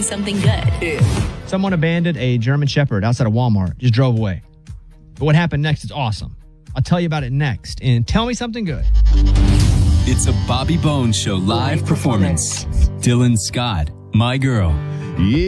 something good. Someone abandoned a German Shepherd outside of Walmart, just drove away. But what happened next is awesome. I'll tell you about it next. And tell me something good. It's a Bobby Bones Show live performance. Dylan Scott, My Girl. Yeah.